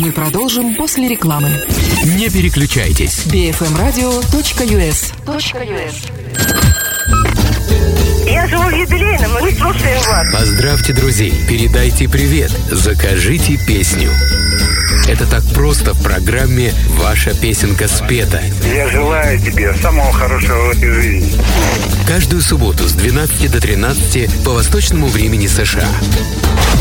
Мы продолжим после рекламы. Не переключайтесь. bfmradio.us. Я живу в юбилейном, и мы слушаем вас. Поздравьте друзей, передайте привет, закажите песню. Это так просто в программе «Ваша песенка спета». Я желаю тебе самого хорошего в этой жизни. Каждую субботу с 12 до 13 по восточному времени США.